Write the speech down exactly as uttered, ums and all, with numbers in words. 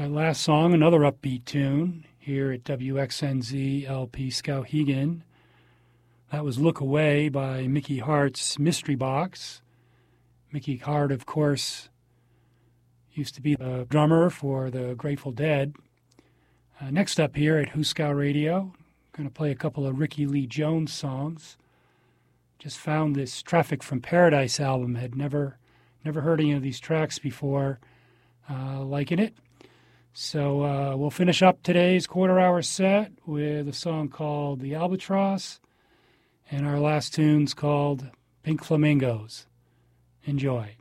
That last song, another upbeat tune here at W X N Z L P Skowhegan. That was Look Away by Mickey Hart's Mystery Box. Mickey Hart, of course, used to be the drummer for the Grateful Dead. Uh, next up here at Huskow Radio, I'm going to play a couple of Ricky Lee Jones songs. Just found this Traffic from Paradise album. Had never never heard any of these tracks before. Uh, liking it. So uh, we'll finish up today's quarter-hour set with a song called The Albatross, and our last tune's called Pink Flamingos. Enjoy.